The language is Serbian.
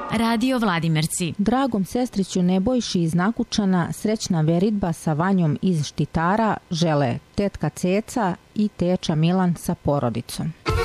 Radio Vladimirci. Dragom sestriću Nebojši iz Nakučana srećna veridba sa Vanjom iz Štitara žele tetka Ceca i teča Milan sa porodicom.